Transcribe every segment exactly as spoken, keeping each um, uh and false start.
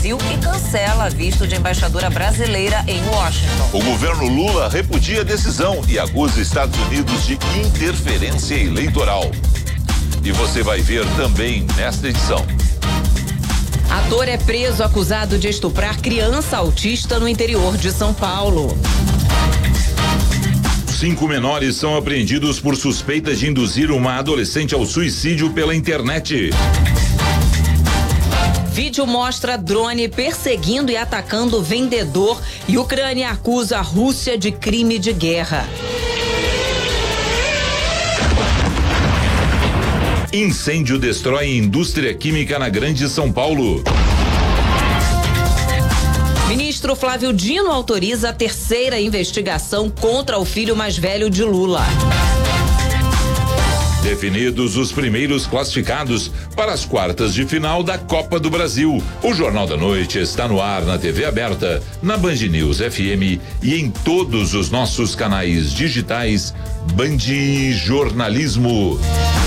Brasil e cancela visto de embaixadora brasileira em Washington. O governo Lula repudia a decisão e acusa Estados Unidos de interferência eleitoral. E você vai ver também nesta edição. Ator é preso acusado de estuprar criança autista no interior de São Paulo. Cinco menores são apreendidos por suspeitas de induzir uma adolescente ao suicídio pela internet. Vídeo mostra drone perseguindo e atacando vendedor e Ucrânia acusa a Rússia de crime de guerra. Incêndio destrói indústria química na Grande São Paulo. Ministro Flávio Dino autoriza a terceira investigação contra o filho mais velho de Lula. Definidos os primeiros classificados para as quartas de final da Copa do Brasil. O Jornal da Noite está no ar na T V aberta, na Band News F M e em todos os nossos canais digitais. Band Jornalismo.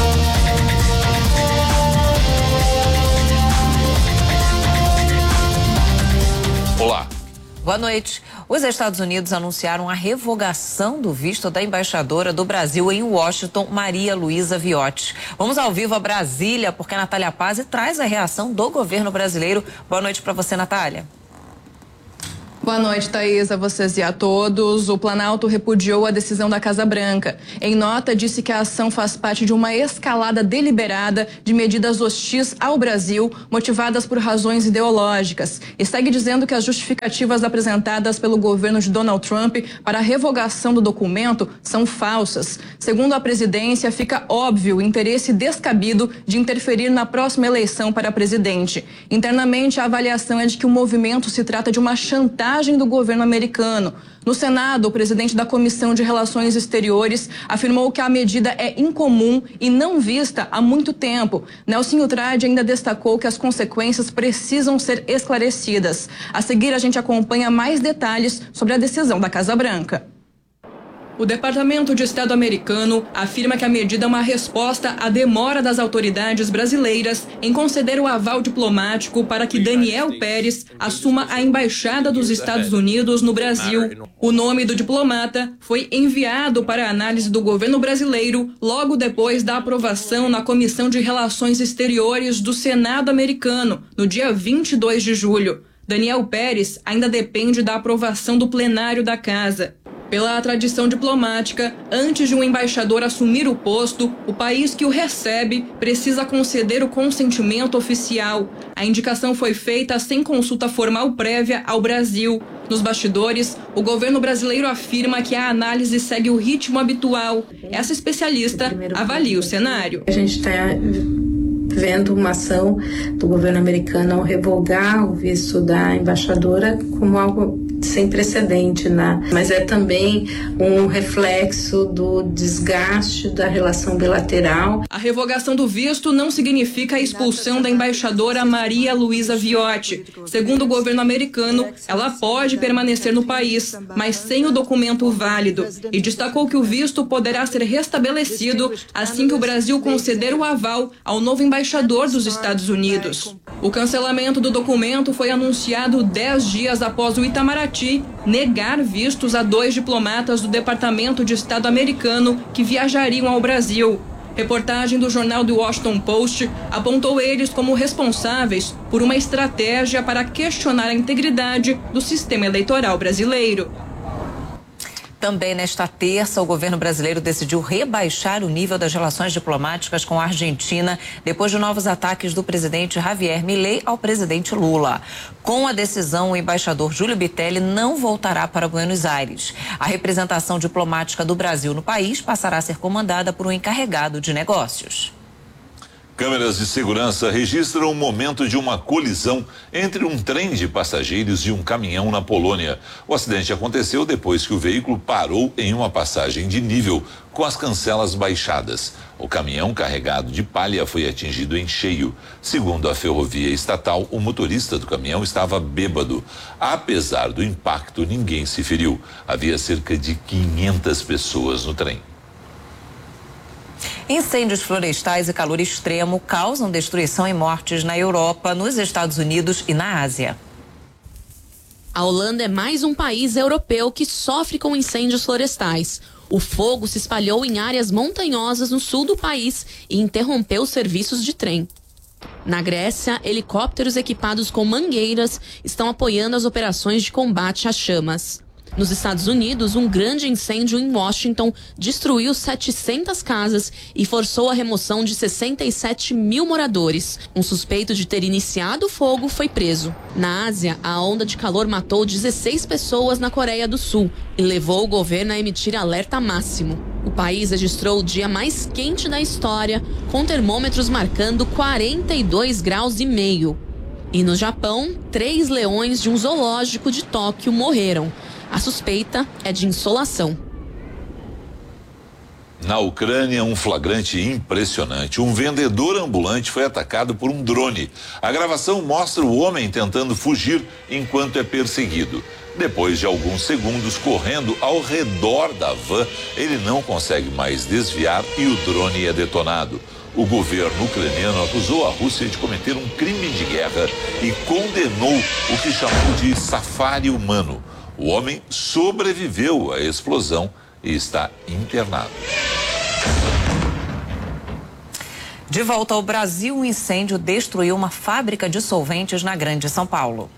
Olá. Boa noite. Os Estados Unidos anunciaram a revogação do visto da embaixadora do Brasil em Washington, Maria Luísa Viotti. Vamos ao vivo a Brasília, porque a Natália Pazzi traz a reação do governo brasileiro. Boa noite para você, Natália. Boa noite, Thaís, a vocês e a todos. O Planalto repudiou a decisão da Casa Branca. Em nota, disse que a ação faz parte de uma escalada deliberada de medidas hostis ao Brasil, motivadas por razões ideológicas. E segue dizendo que as justificativas apresentadas pelo governo de Donald Trump para a revogação do documento são falsas. Segundo a presidência, fica óbvio o interesse descabido de interferir na próxima eleição para presidente. Internamente, a avaliação é de que o movimento se trata de uma chantagem do governo americano. No Senado, o presidente da Comissão de Relações Exteriores afirmou que a medida é incomum e não vista há muito tempo. Nelsinho Trade ainda destacou que as consequências precisam ser esclarecidas. A seguir, a gente acompanha mais detalhes sobre a decisão da Casa Branca. O Departamento de Estado americano afirma que a medida é uma resposta à demora das autoridades brasileiras em conceder o aval diplomático para que Daniel Pérez assuma a embaixada dos Estados Unidos no Brasil. O nome do diplomata foi enviado para a análise do governo brasileiro logo depois da aprovação na Comissão de Relações Exteriores do Senado americano, no dia vinte e dois de julho. Daniel Pérez ainda depende da aprovação do plenário da casa. Pela tradição diplomática, antes de um embaixador assumir o posto, o país que o recebe precisa conceder o consentimento oficial. A indicação foi feita sem consulta formal prévia ao Brasil. Nos bastidores, o governo brasileiro afirma que a análise segue o ritmo habitual. Essa especialista avalia o cenário. A gente está vendo uma ação do governo americano ao revogar o visto da embaixadora como algo sem precedente, né? Mas é também um reflexo do desgaste da relação bilateral. A revogação do visto não significa a expulsão da embaixadora Maria Luísa Viotti. Segundo o governo americano, ela pode permanecer no país, mas sem o documento válido. E destacou que o visto poderá ser restabelecido assim que o Brasil conceder o aval ao novo embaixador dos Estados Unidos. O cancelamento do documento foi anunciado dez dias após o Itamaraty negar vistos a dois diplomatas do Departamento de Estado americano que viajariam ao Brasil. Reportagem do jornal The Washington Post apontou eles como responsáveis por uma estratégia para questionar a integridade do sistema eleitoral brasileiro. Também nesta terça, o governo brasileiro decidiu rebaixar o nível das relações diplomáticas com a Argentina depois de novos ataques do presidente Javier Milei ao presidente Lula. Com a decisão, o embaixador Júlio Bitelli não voltará para Buenos Aires. A representação diplomática do Brasil no país passará a ser comandada por um encarregado de negócios. Câmeras de segurança registram o momento de uma colisão entre um trem de passageiros e um caminhão na Polônia. O acidente aconteceu depois que o veículo parou em uma passagem de nível com as cancelas baixadas. O caminhão carregado de palha foi atingido em cheio. Segundo a ferrovia estatal, o motorista do caminhão estava bêbado. Apesar do impacto, ninguém se feriu. Havia cerca de quinhentas pessoas no trem. Incêndios florestais e calor extremo causam destruição e mortes na Europa, nos Estados Unidos e na Ásia. A Holanda é mais um país europeu que sofre com incêndios florestais. O fogo se espalhou em áreas montanhosas no sul do país e interrompeu os serviços de trem. Na Grécia, helicópteros equipados com mangueiras estão apoiando as operações de combate às chamas. Nos Estados Unidos, um grande incêndio em Washington destruiu setecentas casas e forçou a remoção de sessenta e sete mil moradores. Um suspeito de ter iniciado o fogo foi preso. Na Ásia, a onda de calor matou dezesseis pessoas na Coreia do Sul e levou o governo a emitir alerta máximo. O país registrou o dia mais quente da história, com termômetros marcando quarenta e dois graus e meio. E no Japão, três leões de um zoológico de Tóquio morreram. A suspeita é de insolação. Na Ucrânia, um flagrante impressionante. Um vendedor ambulante foi atacado por um drone. A gravação mostra o homem tentando fugir enquanto é perseguido. Depois de alguns segundos correndo ao redor da van, ele não consegue mais desviar e o drone é detonado. O governo ucraniano acusou a Rússia de cometer um crime de guerra e condenou o que chamou de safari humano. O homem sobreviveu à explosão e está internado. De volta ao Brasil, um incêndio destruiu uma fábrica de solventes na Grande São Paulo.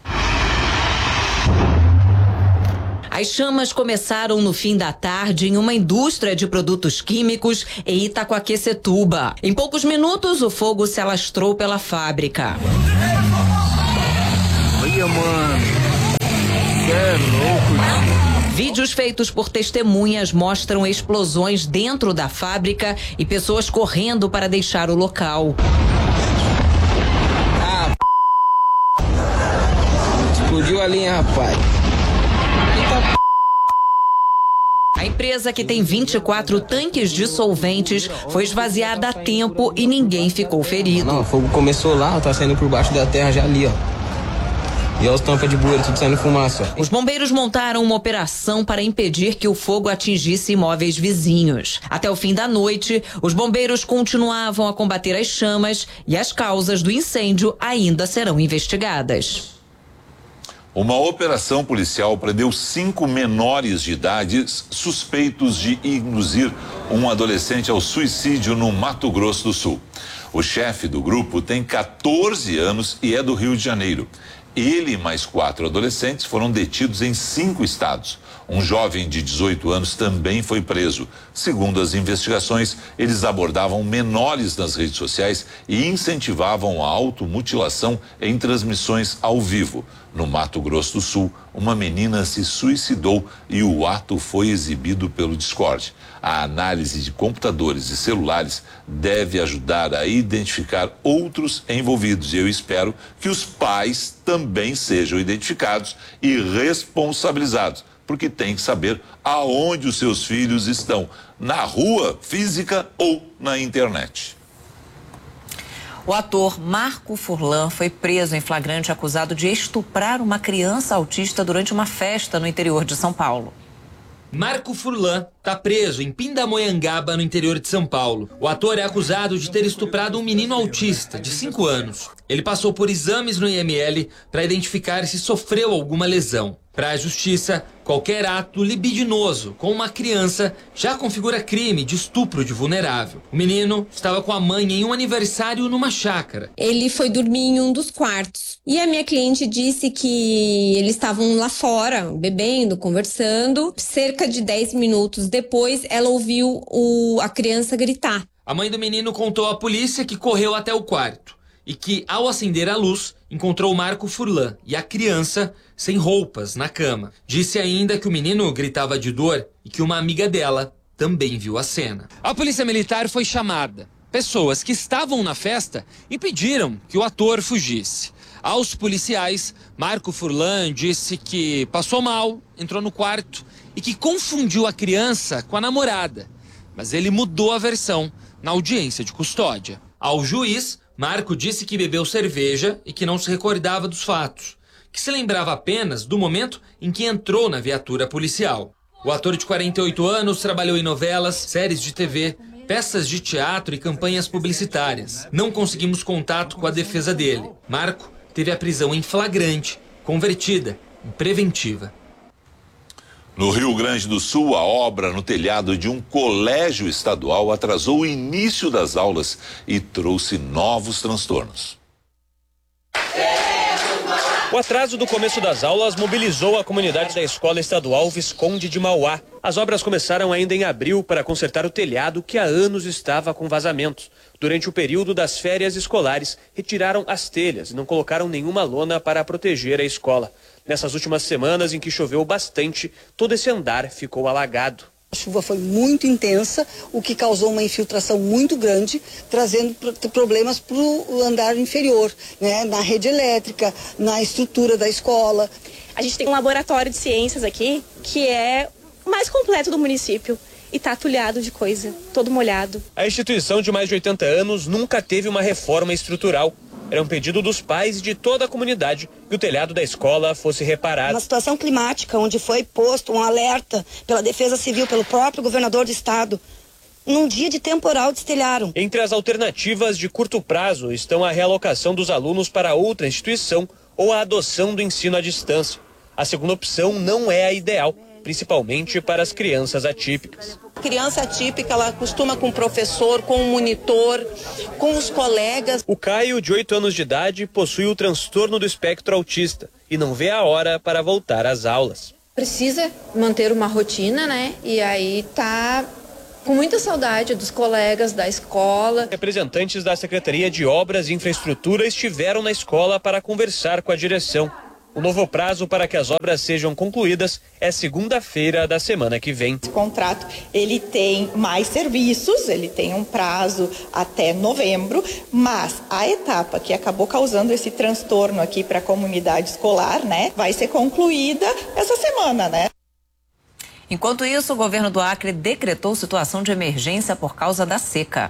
As chamas começaram no fim da tarde em uma indústria de produtos químicos em Itacoaquecetuba. Em poucos minutos, o fogo se alastrou pela fábrica. Olha, mano. É louco. Vídeos feitos por testemunhas mostram explosões dentro da fábrica e pessoas correndo para deixar o local. Ah, explodiu a linha, rapaz. Eita. A empresa, que tem vinte e quatro tanques de solventes, foi esvaziada a tempo e ninguém ficou ferido. Não, o fogo começou lá, tá saindo por baixo da terra já ali, ó. E as tampas de bueiro, tudo saindo fumaça. Os bombeiros montaram uma operação para impedir que o fogo atingisse imóveis vizinhos. Até o fim da noite, os bombeiros continuavam a combater as chamas e as causas do incêndio ainda serão investigadas. Uma operação policial prendeu cinco menores de idade suspeitos de induzir um adolescente ao suicídio no Mato Grosso do Sul. O chefe do grupo tem quatorze anos e é do Rio de Janeiro. Ele e mais quatro adolescentes foram detidos em cinco estados. Um jovem de dezoito anos também foi preso. Segundo as investigações, eles abordavam menores nas redes sociais e incentivavam a automutilação em transmissões ao vivo. No Mato Grosso do Sul, uma menina se suicidou e o ato foi exibido pelo Discord. A análise de computadores e celulares deve ajudar a identificar outros envolvidos e eu espero que os pais também sejam identificados e responsabilizados, porque tem que saber aonde os seus filhos estão, na rua física ou na internet. O ator Marco Furlan foi preso em flagrante acusado de estuprar uma criança autista durante uma festa no interior de São Paulo. Marco Furlan está preso em Pindamonhangaba, no interior de São Paulo. O ator é acusado de ter estuprado um menino autista de cinco anos. Ele passou por exames no I M L para identificar se sofreu alguma lesão. Para a justiça, qualquer ato libidinoso com uma criança já configura crime de estupro de vulnerável. O menino estava com a mãe em um aniversário numa chácara. Ele foi dormir em um dos quartos. E a minha cliente disse que eles estavam lá fora, bebendo, conversando. Cerca de dez minutos depois, ela ouviu o, a criança gritar. A mãe do menino contou à polícia que correu até o quarto e que, ao acender a luz, encontrou Marco Furlan e a criança sem roupas na cama. Disse ainda que o menino gritava de dor e que uma amiga dela também viu a cena. A polícia militar foi chamada. Pessoas que estavam na festa impediram que o ator fugisse. Aos policiais, Marco Furlan disse que passou mal, entrou no quarto e que confundiu a criança com a namorada. Mas ele mudou a versão na audiência de custódia. Ao juiz, Marco disse que bebeu cerveja e que não se recordava dos fatos, que se lembrava apenas do momento em que entrou na viatura policial. O ator de quarenta e oito anos trabalhou em novelas, séries de T V, peças de teatro e campanhas publicitárias. Não conseguimos contato com a defesa dele. Marco teve a prisão em flagrante convertida preventiva. No Rio Grande do Sul, a obra no telhado de um colégio estadual atrasou o início das aulas e trouxe novos transtornos. O atraso do começo das aulas mobilizou a comunidade da Escola Estadual Visconde de Mauá. As obras começaram ainda em abril para consertar o telhado que há anos estava com vazamentos. Durante o período das férias escolares, retiraram as telhas e não colocaram nenhuma lona para proteger a escola. Nessas últimas semanas em que choveu bastante, todo esse andar ficou alagado. A chuva foi muito intensa, o que causou uma infiltração muito grande, trazendo problemas para o andar inferior, né? Na rede elétrica, na estrutura da escola. A gente tem um laboratório de ciências aqui, que é o mais completo do município. E tá atulhado de coisa, todo molhado. A instituição de mais de oitenta anos nunca teve uma reforma estrutural. Era um pedido dos pais e de toda a comunidade que o telhado da escola fosse reparado. Uma situação climática onde foi posto um alerta pela Defesa Civil, pelo próprio governador do estado. Num dia de temporal destelharam. Entre as alternativas de curto prazo estão a realocação dos alunos para outra instituição ou a adoção do ensino à distância. A segunda opção não é a ideal, principalmente para as crianças atípicas. Criança atípica, ela costuma com o professor, com o monitor, com os colegas. O Caio, de oito anos de idade, possui o transtorno do espectro autista e não vê a hora para voltar às aulas. Precisa manter uma rotina, né? E aí tá com muita saudade dos colegas da escola. Representantes da Secretaria de Obras e Infraestrutura estiveram na escola para conversar com a direção. O novo prazo para que as obras sejam concluídas é segunda-feira da semana que vem. Esse contrato, ele tem mais serviços, ele tem um prazo até novembro, mas a etapa que acabou causando esse transtorno aqui para a comunidade escolar, né, vai ser concluída essa semana, né? Enquanto isso, o governo do Acre decretou situação de emergência por causa da seca.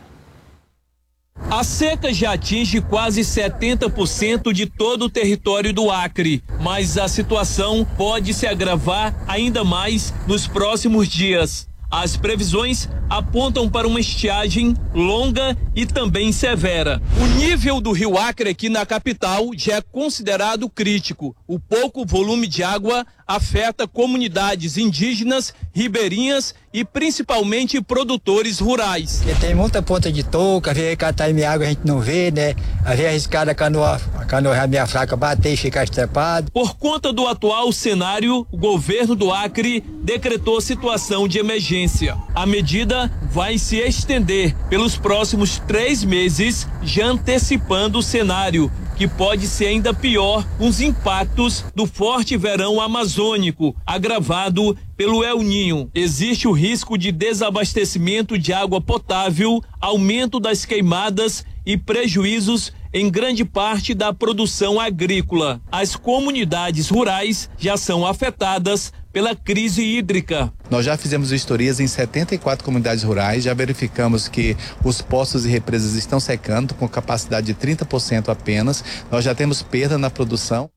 A seca já atinge quase setenta por cento de todo o território do Acre, mas a situação pode se agravar ainda mais nos próximos dias. As previsões apontam para uma estiagem longa e também severa. O nível do rio Acre aqui na capital já é considerado crítico. O pouco volume de água afeta comunidades indígenas, ribeirinhas e principalmente produtores rurais. E tem muita ponta de touca, às vezes catar minha água a gente não vê, né? Às vezes arriscada a canoa, a canoa minha fraca bater e ficar estrepado. Por conta do atual cenário, o governo do Acre decretou situação de emergência. A medida vai se estender pelos próximos três meses, já antecipando o cenário, que pode ser ainda pior com os impactos do forte verão amazônico, agravado pelo El Ninho. Existe o risco de desabastecimento de água potável, aumento das queimadas e prejuízos em grande parte da produção agrícola. As comunidades rurais já são afetadas pela crise hídrica. Nós já fizemos vistorias em setenta e quatro comunidades rurais, já verificamos que os poços e represas estão secando com capacidade de trinta por cento apenas. Nós já temos perda na produção.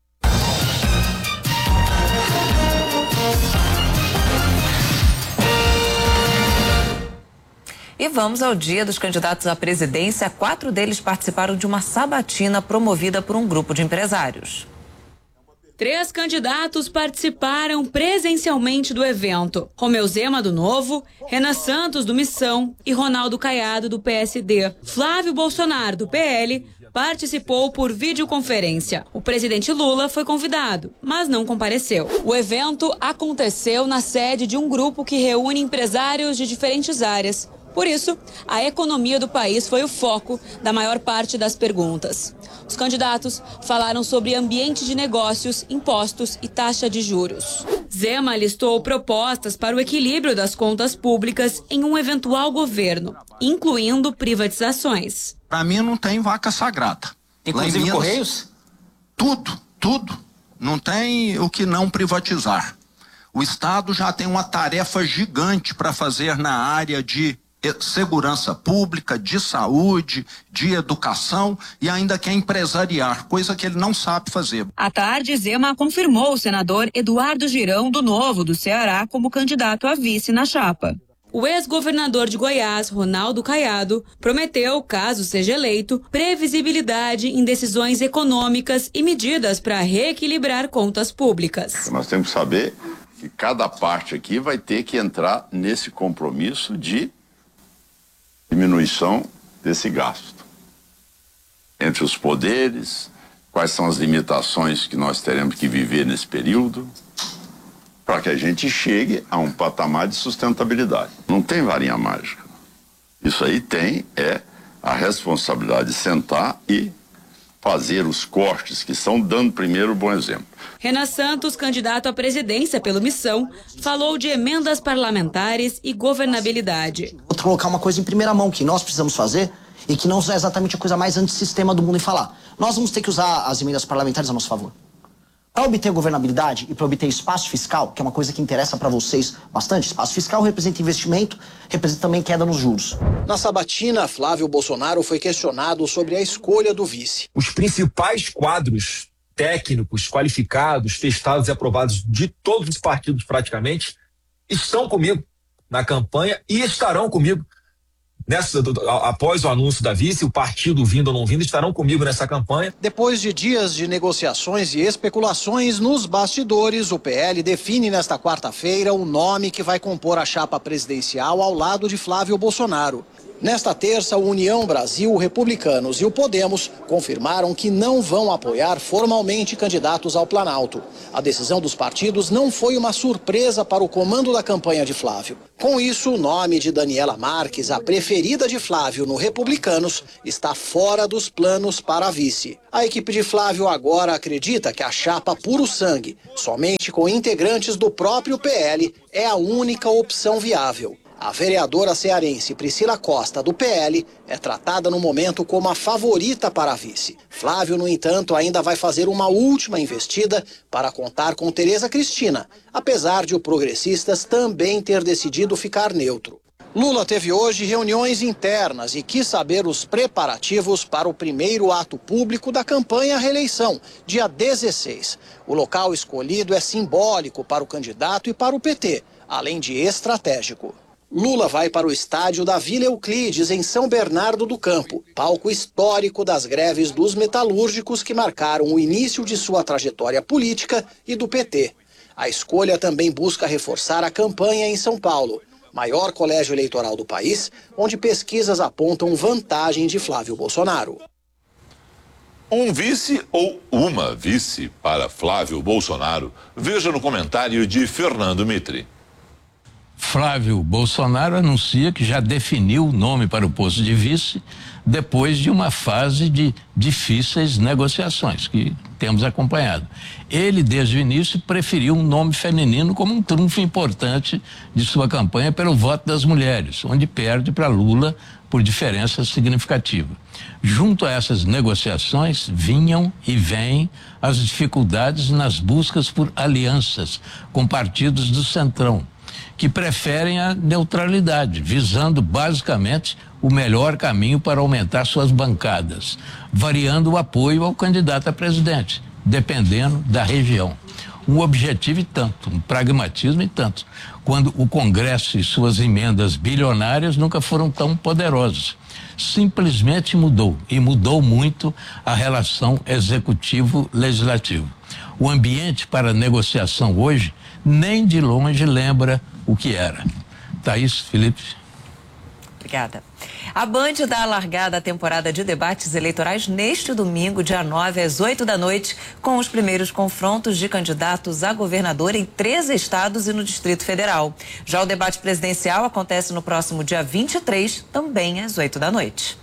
E vamos ao dia dos candidatos à presidência. Quatro deles participaram de uma sabatina promovida por um grupo de empresários. Três candidatos participaram presencialmente do evento. Romeu Zema, do Novo, Renan Santos, do Missão e Ronaldo Caiado, do P S D. Flávio Bolsonaro, do P L, participou por videoconferência. O presidente Lula foi convidado, mas não compareceu. O evento aconteceu na sede de um grupo que reúne empresários de diferentes áreas. Por isso, a economia do país foi o foco da maior parte das perguntas. Os candidatos falaram sobre ambiente de negócios, impostos e taxa de juros. Zema listou propostas para o equilíbrio das contas públicas em um eventual governo, incluindo privatizações. Para mim não tem vaca sagrada. Inclusive Minas, Correios? Tudo, tudo. Não tem o que não privatizar. O Estado já tem uma tarefa gigante para fazer na área de segurança pública, de saúde, de educação e ainda quer empresariar, coisa que ele não sabe fazer. À tarde, Zema confirmou o senador Eduardo Girão, do Novo, do Ceará, como candidato a vice na chapa. O ex-governador de Goiás, Ronaldo Caiado, prometeu, caso seja eleito, previsibilidade em decisões econômicas e medidas para reequilibrar contas públicas. Nós temos que saber que cada parte aqui vai ter que entrar nesse compromisso de diminuição desse gasto. Entre os poderes, quais são as limitações que nós teremos que viver nesse período, para que a gente chegue a um patamar de sustentabilidade. Não tem varinha mágica. Isso aí tem é a responsabilidade de sentar e fazer os cortes que são, dando primeiro o bom exemplo. Renan Santos, candidato à presidência pelo Missão, falou de emendas parlamentares e governabilidade. Vou colocar uma coisa em primeira mão que nós precisamos fazer e que não é exatamente a coisa mais antissistema do mundo em falar. Nós vamos ter que usar as emendas parlamentares a nosso favor. Para obter governabilidade e para obter espaço fiscal, que é uma coisa que interessa para vocês bastante, espaço fiscal representa investimento, representa também queda nos juros. Na sabatina, Flávio Bolsonaro foi questionado sobre a escolha do vice. Os principais quadros técnicos, qualificados, testados e aprovados de todos os partidos praticamente, estão comigo na campanha e estarão comigo. Nessa, após o anúncio da vice, o partido vindo ou não vindo estarão comigo nessa campanha. Depois de dias de negociações e especulações nos bastidores, o P L define nesta quarta-feira o nome que vai compor a chapa presidencial ao lado de Flávio Bolsonaro. Nesta terça, o União Brasil, o Republicanos e o Podemos confirmaram que não vão apoiar formalmente candidatos ao Planalto. A decisão dos partidos não foi uma surpresa para o comando da campanha de Flávio. Com isso, o nome de Daniela Marques, a preferida de Flávio no Republicanos, está fora dos planos para a vice. A equipe de Flávio agora acredita que a chapa puro sangue, somente com integrantes do próprio P L, é a única opção viável. A vereadora cearense Priscila Costa, do P L, é tratada no momento como a favorita para a vice. Flávio, no entanto, ainda vai fazer uma última investida para contar com Tereza Cristina, apesar de o Progressistas também ter decidido ficar neutro. Lula teve hoje reuniões internas e quis saber os preparativos para o primeiro ato público da campanha à reeleição, dia dezesseis. O local escolhido é simbólico para o candidato e para o P T, além de estratégico. Lula vai para o estádio da Vila Euclides, em São Bernardo do Campo, palco histórico das greves dos metalúrgicos que marcaram o início de sua trajetória política e do P T. A escolha também busca reforçar a campanha em São Paulo, maior colégio eleitoral do país, onde pesquisas apontam vantagem de Flávio Bolsonaro. Um vice ou uma vice para Flávio Bolsonaro? Veja no comentário de Fernando Mitre. Flávio Bolsonaro anuncia que já definiu o nome para o posto de vice depois de uma fase de difíceis negociações que temos acompanhado. Ele, desde o início, preferiu um nome feminino como um trunfo importante de sua campanha pelo voto das mulheres, onde perde para Lula por diferença significativa. Junto a essas negociações vinham e vêm as dificuldades nas buscas por alianças com partidos do Centrão, que preferem a neutralidade, visando basicamente o melhor caminho para aumentar suas bancadas, variando o apoio ao candidato a presidente, dependendo da região. Um objetivo e tanto, um pragmatismo e tanto, quando o Congresso e suas emendas bilionárias nunca foram tão poderosos. Simplesmente mudou, e mudou muito a relação executivo-legislativo. O ambiente para negociação hoje nem de longe lembra o que era. Thaís, Felipe. Obrigada. A Band dá largada à temporada de debates eleitorais neste domingo, dia nove, às oito da noite, com os primeiros confrontos de candidatos a governador em três estados e no Distrito Federal. Já o debate presidencial acontece no próximo dia vinte e três, também às oito da noite.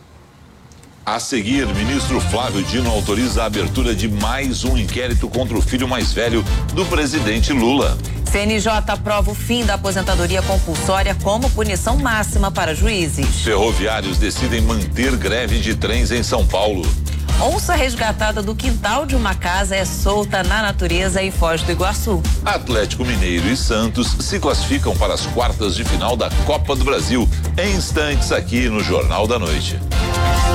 A seguir, ministro Flávio Dino autoriza a abertura de mais um inquérito contra o filho mais velho do presidente Lula. C N J aprova o fim da aposentadoria compulsória como punição máxima para juízes. Ferroviários decidem manter greve de trens em São Paulo. Onça resgatada do quintal de uma casa é solta na natureza em Foz do Iguaçu. Atlético Mineiro e Santos se classificam para as quartas de final da Copa do Brasil. Em instantes aqui no Jornal da Noite.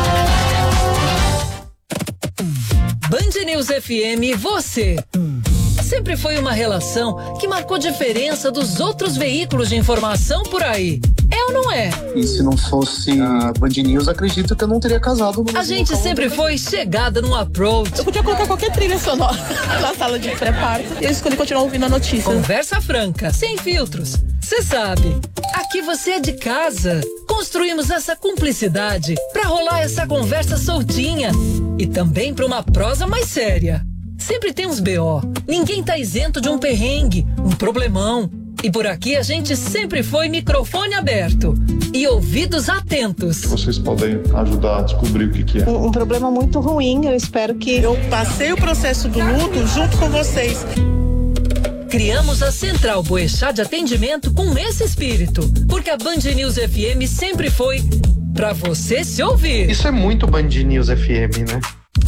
Band News F M, você sempre foi uma relação que marcou diferença dos outros veículos de informação por aí. É ou não é? E se não fosse a Band News, acredito que eu não teria casado. A gente sempre foi chegada num approach. Eu podia colocar qualquer trilha sonora na sala de pré-parto e eu escolhi continuar ouvindo a notícia. Conversa franca, sem filtros. Você sabe, aqui você é de casa. Construímos essa cumplicidade pra rolar essa conversa soltinha e também pra uma prosa mais séria. Sempre tem uns B O. Ninguém tá isento de um perrengue, um problemão. E por aqui a gente sempre foi microfone aberto e ouvidos atentos. Vocês podem ajudar a descobrir o que, que é. Um, um problema muito ruim, eu espero que... Eu passei o processo do luto junto com vocês. Criamos a Central Boechat de Atendimento com esse espírito, porque a Band News F M sempre foi pra você se ouvir. Isso é muito Band News F M, né?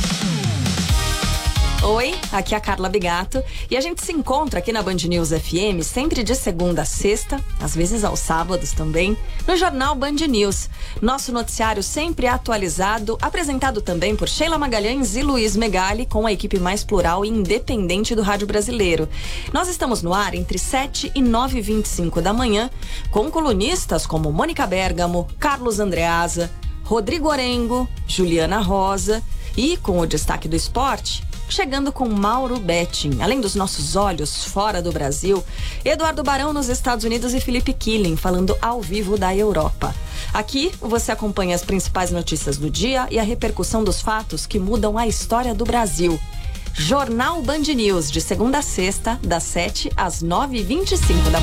Oi, aqui é a Carla Bigato e a gente se encontra aqui na Band News F M sempre de segunda a sexta, às vezes aos sábados também, no Jornal Band News. Nosso noticiário sempre atualizado, apresentado também por Sheila Magalhães e Luiz Megali, com a equipe mais plural e independente do rádio brasileiro. Nós estamos no ar entre sete e nove e vinte e cinco da manhã, com colunistas como Mônica Bergamo, Carlos Andreasa, Rodrigo Orengo, Juliana Rosa e, com o destaque do esporte, chegando com Mauro Betting. Além dos nossos olhos fora do Brasil, Eduardo Barão nos Estados Unidos e Felipe Killing falando ao vivo da Europa. Aqui você acompanha as principais notícias do dia e a repercussão dos fatos que mudam a história do Brasil. Jornal Band News, de segunda a sexta, das sete às nove e vinte e cinco da manhã.